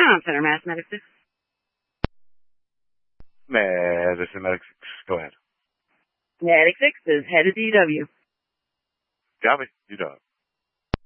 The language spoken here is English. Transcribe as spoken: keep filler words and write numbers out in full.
Comm Center, Mass Medic six. Medicine Medic six, go ahead. Medic six is head of D W. Copy, you dog.